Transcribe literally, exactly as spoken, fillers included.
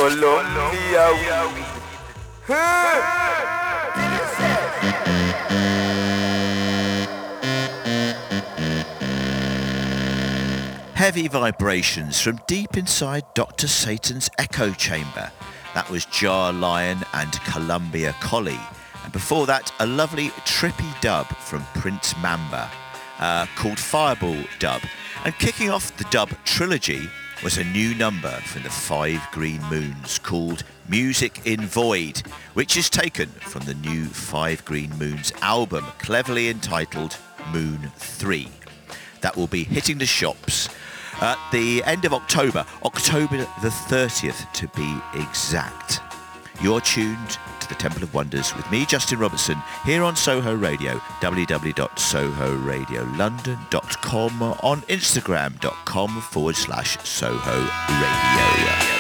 Colombia weed. Heavy vibrations from deep inside Doctor Satan's echo chamber. That was Jar Lion and Columbia Collie. And before that, a lovely trippy dub from Prince Mamba uh, called Fireball Dub. And kicking off the dub trilogy was a new number from the Five Green Moons called Music in Void, which is taken from the new Five Green Moons album, cleverly entitled Moon three. That will be hitting the shops at the end of October, October the thirtieth to be exact. You're tuned to the Temple of Wonders with me, Justin Robertson, here on Soho Radio, w w w dot soho radio london dot com, on Instagram dot com forward slash Soho Radio.